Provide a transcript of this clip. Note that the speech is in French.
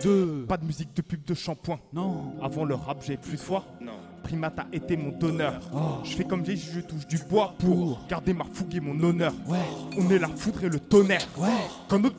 Pas de musique de pub de shampoing. Non. Avant le rap, j'avais plus de foi. Non. Primate a été mon donneur. Oh. Je fais comme j'ai, je touche du bois pour garder ma fougue et mon honneur. Ouais. On est la foudre et le tonnerre. Ouais. Quand notre